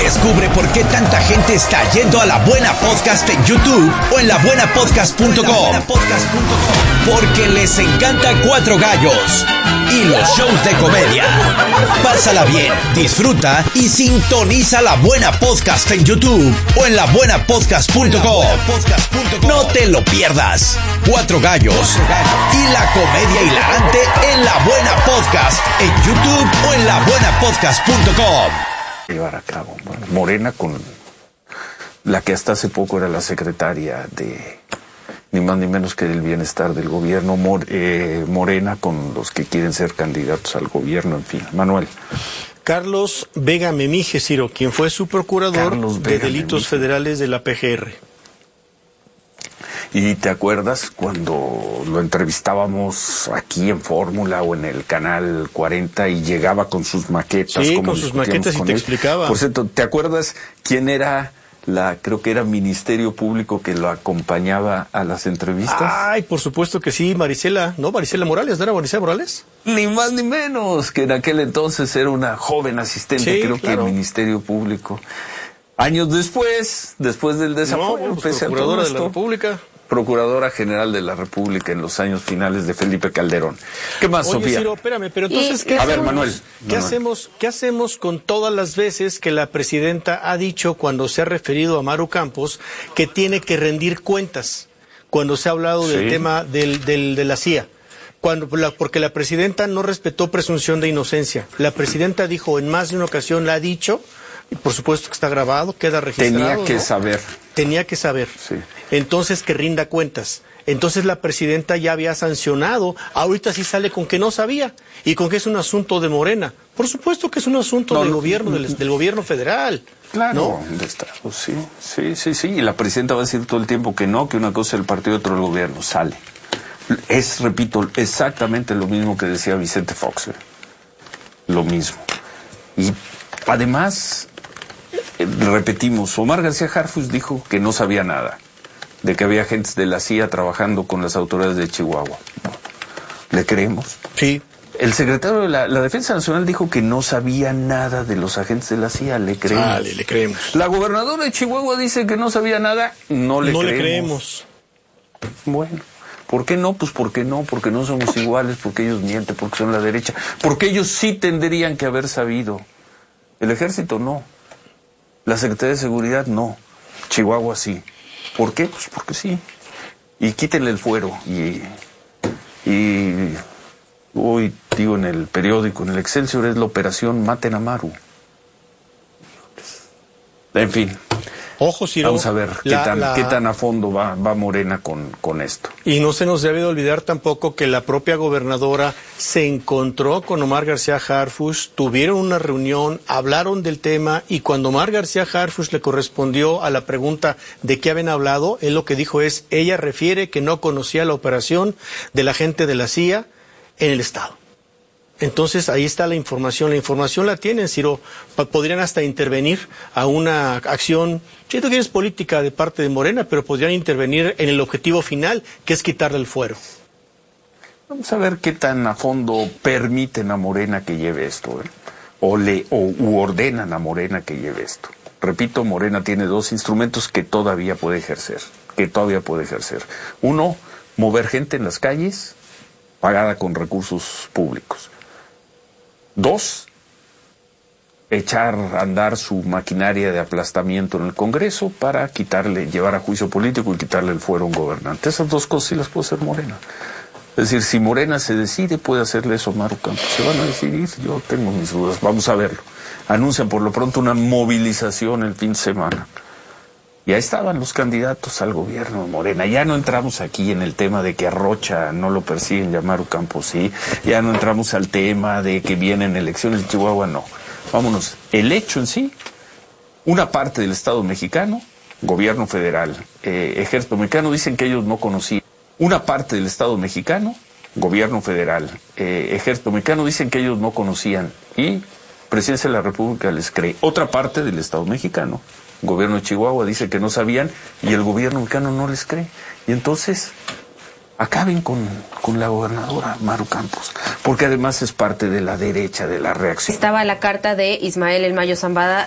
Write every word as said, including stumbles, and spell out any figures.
Descubre por qué tanta gente está yendo a La Buena Podcast en YouTube o en la buena podcast punto com. Porque les encanta Cuatro Gallos y los shows de comedia. Pásala bien, disfruta y sintoniza La Buena Podcast en YouTube o en la buena podcast punto com. No te lo pierdas. Cuatro Gallos y la comedia hilarante en La Buena Podcast en YouTube o en la buena podcast punto com. Llevar a cabo. Bueno, Morena con la que hasta hace poco era la secretaria de ni más ni menos que del bienestar del gobierno, More, eh, Morena con los que quieren ser candidatos al gobierno, en fin. Manuel. Carlos Vega Memije, Ciro, quien fue su procurador Carlos de Vega delitos Memije. federales de la P G R. ¿Y te acuerdas cuando lo entrevistábamos aquí en Fórmula o en el Canal cuarenta y llegaba con sus maquetas? Sí, como con sus discutíamos maquetas y con te él? explicaba. Por cierto, ¿te acuerdas quién era la, creo que era Ministerio Público que lo acompañaba a las entrevistas? Ay, por supuesto que sí, Marisela, ¿no? Marisela Morales, ¿no era Marisela Morales? Ni más ni menos, que en aquel entonces era una joven asistente, Sí, creo claro. que en Ministerio Público. Años después, después del No, desafuero, pues, pese a todo procuradora de la esto, República. Procuradora General de la República en los años finales de Felipe Calderón. ¿Qué más, Oye, Sofía? Ciro, espérame, pero entonces, Y- ¿qué A ver, hacemos? Manuel. ¿Qué Manuel. hacemos, ¿Qué hacemos con todas las veces que la presidenta ha dicho cuando se ha referido a Maru Campos que tiene que rendir cuentas? Cuando se ha hablado del Sí. tema del, del, de la C I A. Cuando, la- porque la presidenta no respetó presunción de inocencia. La presidenta dijo en más de una ocasión, la ha dicho, y por supuesto que está grabado, queda registrado. Tenía que ¿no? saber. Tenía que saber. Sí. Entonces que rinda cuentas. Entonces la presidenta ya había sancionado, ahorita sí sale con que no sabía y con que es un asunto de Morena. Por supuesto que es un asunto No, del no, gobierno, no, del, del gobierno federal. Claro, ¿no? de Estado, sí, sí, sí, sí. Y la presidenta va a decir todo el tiempo que no, que una cosa es el partido y otra el gobierno. Sale. Es, repito, exactamente lo mismo que decía Vicente Fox. ¿eh? Lo mismo. Y además, eh, repetimos, Omar García Harfuch dijo que no sabía nada, de que había agentes de la C I A trabajando con las autoridades de Chihuahua. ¿Le creemos? Sí. El secretario de la, la Defensa Nacional dijo que no sabía nada de los agentes de la C I A. ¿Le creemos? Vale, le creemos. La gobernadora de Chihuahua dice que no sabía nada. No le no creemos. le creemos. Bueno, ¿por qué no? Pues porque no, porque no somos iguales, porque ellos mienten, porque son la derecha, porque ellos sí tendrían que haber sabido. El ejército no. La Secretaría de Seguridad no. Chihuahua sí. ¿Por qué? Pues porque sí. Y quítenle el fuero. Y, y hoy digo en el periódico, en el Excelsior, es la operación Maten a Maru. En fin. Ojo, Ciro. Vamos a ver qué, la- tan, la- qué tan a fondo va, va Morena con, con esto. Y no se nos debe de olvidar tampoco que la propia gobernadora se encontró con Omar García Harfuch, tuvieron una reunión, hablaron del tema y cuando Omar García Harfuch le correspondió a la pregunta de qué habían hablado, él lo que dijo es, ella refiere que no conocía la operación de la gente de la C I A en el Estado. Entonces ahí está la información, la información la tienen, Ciro, Pa- podrían hasta intervenir a una acción, si tú quieres política de parte de Morena, pero podrían intervenir en el objetivo final, que es quitarle el fuero. Vamos a ver qué tan a fondo permiten a Morena que lleve esto, ¿eh? o le o u ordenan a Morena que lleve esto. Repito, Morena tiene dos instrumentos que todavía puede ejercer, que todavía puede ejercer. Uno, mover gente en las calles, pagada con recursos públicos. Dos, echar a andar su maquinaria de aplastamiento en el Congreso para quitarle, llevar a juicio político y quitarle el fuero a un gobernante. Esas dos cosas sí las puede hacer Morena. Es decir, si Morena se decide, puede hacerle eso a Maru Campos. ¿Se van a decidir? Yo tengo mis dudas. Vamos a verlo. Anuncian por lo pronto una movilización el fin de semana. Ya estaban los candidatos al gobierno de Morena. Ya no entramos aquí en el tema de que a Rocha no lo persiguen, ya Maru Campos sí. Ya no entramos al tema de que vienen elecciones en Chihuahua, no. Vámonos. El hecho en sí, una parte del Estado mexicano, gobierno federal, eh, ejército mexicano, dicen que ellos no conocían. Una parte del Estado mexicano, gobierno federal, eh, ejército mexicano, dicen que ellos no conocían. Y Presidencia de la República les cree. Otra parte del Estado mexicano, gobierno de Chihuahua, dice que no sabían y el gobierno mexicano no les cree. Y entonces acaben con, con la gobernadora Maru Campos, porque además es parte de la derecha, de la reacción. Estaba la carta de Ismael El Mayo Zambada